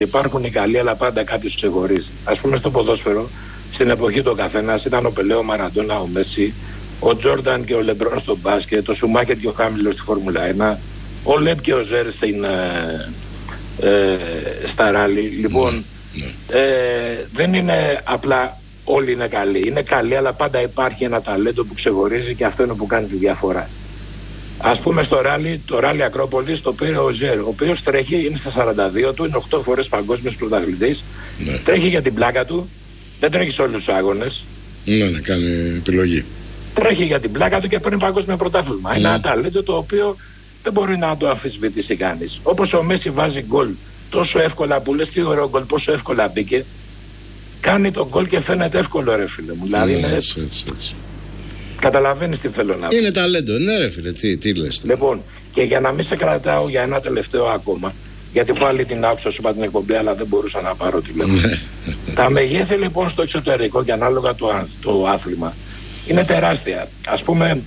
Υπάρχουν οι καλοί, αλλά πάντα κάποιος ξεχωρίζει. Ας πούμε στο ποδόσφαιρο, στην εποχή του καθένας ήταν ο Πελέ, ο Μαραντόνα, ο Μέση, ο Τζόρνταν και ο Λεμπρόν στο μπάσκετ, ο Σουμάκερ και ο Χάμιλτον στη Φόρμουλα 1, ο Λεπ και ο Ζέρ στα ράλι. Λοιπόν, δεν είναι απλά όλοι είναι καλοί. Είναι καλοί, αλλά πάντα υπάρχει ένα ταλέντο που ξεχωρίζει και αυτό είναι που κάνει τη διαφορά. Ας πούμε στο ράλι, το ράλι Ακρόπολης το πήρε ο Ζέρ, ο οποίος τρέχει, είναι στα 42 του, είναι 8 φορές παγκόσμιος πρωταθλητής, τρέχει για την πλάκα του, δεν τρέχει σε όλους τους άγονες. Ναι, κάνει επιλογή. Τρέχει για την πλάκα του και παίρνει παγκόσμιο πρωτάθλημα. Είναι ένα ταλέντο το οποίο δεν μπορεί να το αμφισβητήσει κανείς. Όπως ο Μέση βάζει γκολ τόσο εύκολα, που λες τι ωραίο γκολ, πόσο εύκολα μπήκε, κάνει τον γκολ και φαίνεται εύκολο, ρε φίλε μου. Δηλαδή είναι... έτσι. Καταλαβαίνεις τι θέλω να πω. Είναι ταλέντο, ναι ρε φίλε, τι λες. Λοιπόν, και για να μην σε κρατάω για ένα τελευταίο ακόμα, γιατί πάλι την άκουσα, σου είπα την εκπομπή, αλλά δεν μπορούσα να πάρω τηλέφωνο. Τα μεγέθη λοιπόν στο εξωτερικό και ανάλογα το άθλημα είναι τεράστια. Ας πούμε,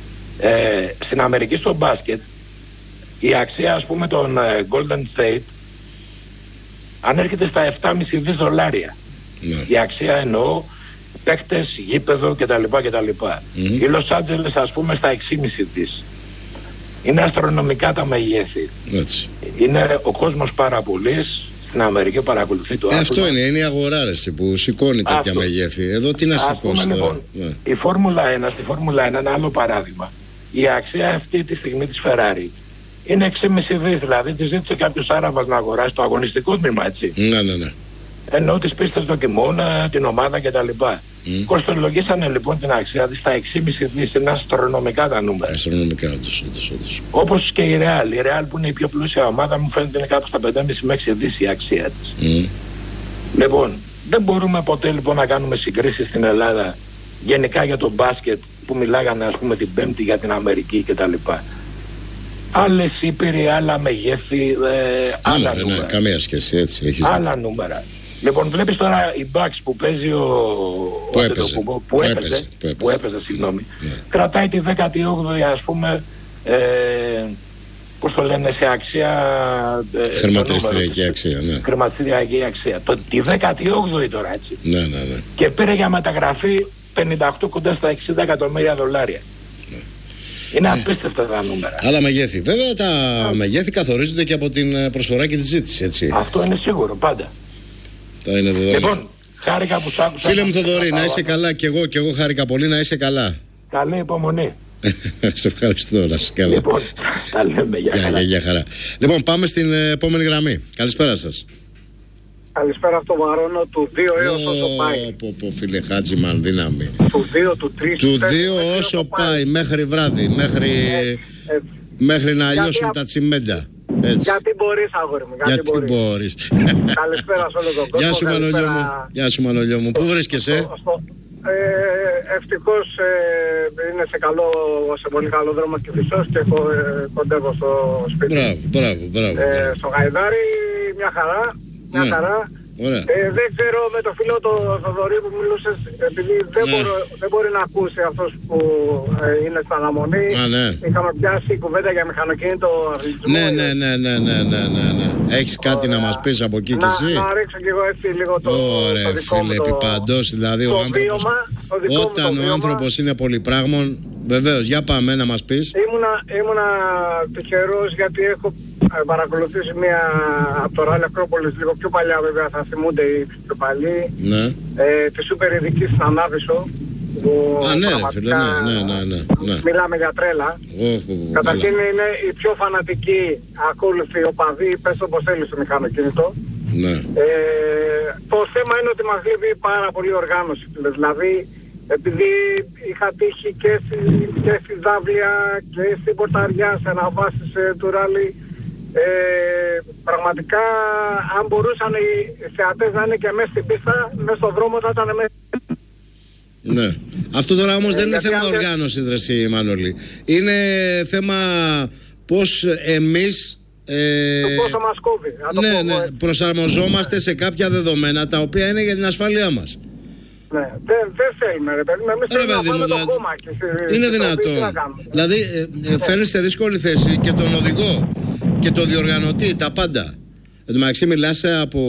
στην Αμερική στο μπάσκετ, η αξία ας πούμε των Golden State ανέρχεται στα 7,5 δις δολάρια. Η αξία εννοώ παίκτες, γήπεδο κτλ. Η Los Angeles ας πούμε στα 6,5 δις. Είναι αστρονομικά τα μεγέθη. Έτσι. Είναι ο κόσμος πάρα πολύς στην Αμερική, παρακολουθεί το άθλημα. Αυτό είναι η αγορά ρε, που σηκώνει τέτοια μεγέθη. Εδώ τι να σηκώσει τώρα. Λοιπόν, η Φόρμουλα 1, στη Φόρμουλα 1 ένα άλλο παράδειγμα. Η αξία αυτή τη στιγμή της Ferrari είναι 6,5 δις, δηλαδή τη ζήτησε κάποιος Άραβας να αγοράσει το αγωνιστικό τμήμα, έτσι. Ναι. Ενώ τις πίστες δοκιμών, την ομάδα κτλ. Κοστολογήσανε λοιπόν την αξία της στα 6,5 δις, είναι αστρονομικά τα νούμερα. Αστρονομικά, όντως. Όπως και η Real. Η Real που είναι η πιο πλούσια ομάδα, μου φαίνεται είναι κάπου στα 5,5 με 6 δις η αξία της. Λοιπόν, δεν μπορούμε ποτέ λοιπόν να κάνουμε συγκρίσεις στην Ελλάδα γενικά για το μπάσκετ που μιλάγανε ας πούμε την Πέμπτη για την Αμερική κτλ. Άλλες ήπειροι, άλλα μεγέθη, άλλα νούμερα. Καμία σχέση, έτσι. Έχεις άλλα νούμερα. Λοιπόν, βλέπεις τώρα η Bucks που παίζει που έπαιζε, συγγνώμη, κρατάει τη 18η ας πούμε, πώς το λένε, σε αξία... Χρηματιστηριακή αξία, ναι. Χρηματιστηριακή αξία. Τη 18η τώρα, έτσι. Ναι. Και πήρε για μεταγραφή 58 κοντά στα 60 εκατομμύρια δολάρια. Είναι απίστευτα τα νούμερα. Άλλα μεγέθη. Βέβαια τα μεγέθη καθορίζονται και από την προσφορά και τη ζήτηση, έτσι. Αυτό είναι σίγουρο, πάντα. Είναι λοιπόν, χάρηκα που σ' άκουσα. Φίλε μου Θοδωρή, να είσαι καλά, και εγώ χάρηκα πολύ, να είσαι καλά. Καλή υπομονή. Σε ευχαριστώ, να είσαι καλά. Λοιπόν, τα λέμε, για χαρά. Λοιπόν, πάμε στην επόμενη γραμμή. Καλησπέρα σας. Καλησπέρα από το Βαρώνο, του 2 έως όσο πάει. Φίλε Χάτζημαν, δύναμη. Του 2, του 3. Του 2 όσο πάει, μέχρι βράδυ, μέχρι να λιώσουν τα τσιμέντα. Έτσι. Γιατί μπορείς, αγόρι μου, γιατί μπορείς. Καλησπέρα σε όλο τον κόσμο. Γεια σου Μανολιό μου. Πού βρίσκεσαι? Ευτυχώς είναι σε πολύ καλό δρόμο και φυσός και κοντεύω στο σπίτι. Μπράβο. Στο Γαϊδάρι, μια χαρά. Δεν ξέρω με το φίλο το Θοδωρή που μιλούσες, επειδή δεν μπορεί να ακούσει αυτός που είναι στην αναμονή. Είχαμε πιάσει κουβέντα για μηχανοκίνητο αθλητισμό. Ναι. Έχεις κάτι να μας πεις από εκεί κι εσύ? Να ρίξω κι εγώ έτσι λίγο το δικό μου. Φίλε, επί παντός, δηλαδή ο άνθρωπος, όταν ο άνθρωπος είναι πολυπράγμων, βεβαίως, για πάμε να μας πεις. Ήμουνα τυχερός γιατί έχω παρακολουθήσει μία από το ράλι Ακρόπολης, λίγο πιο παλιά βέβαια, θα θυμούνται οι πιο παλιοί, τη σούπερ ειδική στην Ανάβησο. Ναι. Μιλάμε για τρέλα. Καταρχήν είναι η πιο φανατική ακόλουθη οπαδή, πες το πως θέλει στο μηχανοκίνητο. Το θέμα είναι ότι μας λείπει πάρα πολύ οργάνωση. Δηλαδή, επειδή είχα τύχει και στη Δάβλια και στην Πορταριά σε αναβάσεις του ράλι, πραγματικά αν μπορούσαν οι θεατές να είναι και μέσα στην πίστα, μέσα στον δρόμο θα ήταν μέσα. Ναι. Αυτό τώρα όμως δεν είναι θέμα οργάνωσης, ρε Μανώλη. Είναι θέμα πώς εμείς πόσο μας κόβει. Προσαρμοζόμαστε σε κάποια δεδομένα τα οποία είναι για την ασφάλειά μας. Ναι, δεν θέλουμε ρε παιδί, εμείς θέλουμε να πάμε το κόμμα. Είναι δυνατόν. Δηλαδή φέρνεις σε δύσκολη θέση και τον οδηγό και τον διοργανωτή, τα πάντα. Εν τω μεταξύ μιλάς από